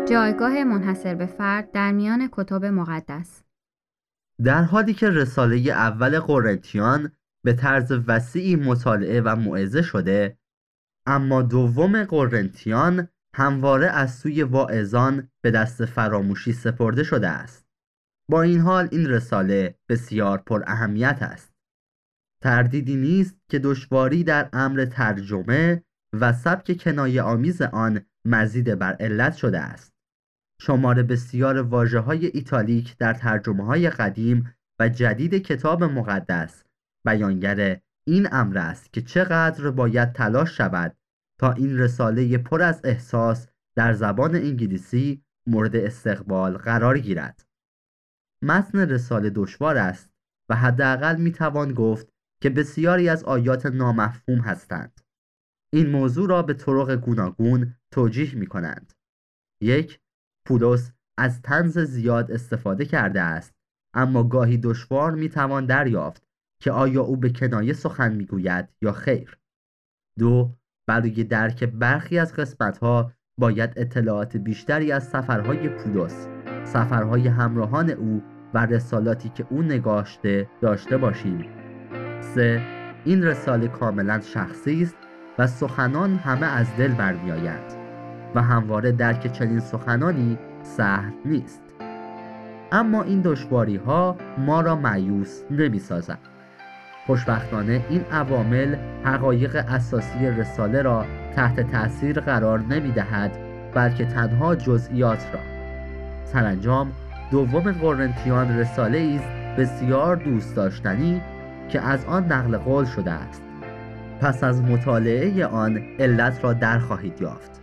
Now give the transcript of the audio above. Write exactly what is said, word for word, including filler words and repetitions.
جایگاه منحصر به فرد در میان کتب مقدس. در حالی که رساله اول قرنتیان به طرز وسیعی مطالعه و موعظه شده، اما دوم قرنتیان همواره از سوی واعظان به دست فراموشی سپرده شده است. با این حال این رساله بسیار پر اهمیت است. تردیدی نیست که دشواری در امر ترجمه و سبک کنایه آمیز آن مزید بر علت شده است. شمار بسیار واژه‌های ایتالیک در ترجمه‌های قدیم و جدید کتاب مقدس بیانگر این امر است که چقدر باید تلاش شود تا این رساله پر از احساس در زبان انگلیسی مورد استقبال قرار گیرد. متن رساله دشوار است و حداقل میتوان گفت که بسیاری از آیات نامفهوم هستند. این موضوع را به طرق گوناگون توجیه می کنند. یک، پولس از طنز زیاد استفاده کرده است، اما گاهی دشوار می توان دریافت که آیا او به کنایه سخن می گوید یا خیر. دو، برای درک برخی از قسمت‌ها باید اطلاعات بیشتری از سفرهای پولس، سفرهای همراهان او و رسالاتی که او نگاشته داشته باشیم. سه، این رساله کاملا شخصی است و سخنان همه از دل برمی‌آیند و همواره درک چنین سخنانی سهل نیست. اما این دشواری‌ها ما را مایوس نمی‌سازند. خوشبختانه این عوامل حقایق اساسی رساله را تحت تأثیر قرار نمی‌دهد، بلکه تنها جزئیات را. سرانجام دوم قرنتیان رساله است بسیار دوست داشتنی که از آن نقل قول شده است. پس از مطالعه آن علت را در خواهید یافت.